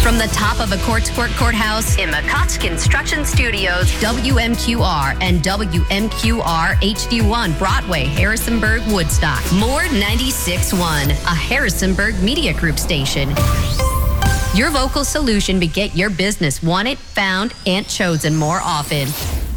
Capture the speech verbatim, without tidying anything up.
From the top of a courts court courthouse in McCott's Construction Studios, W M Q R and W M Q R H D one, Broadway, Harrisonburg, Woodstock. More ninety-six point one, a Harrisonburg Media Group station. Your local solution to get your business wanted, found, and chosen more often.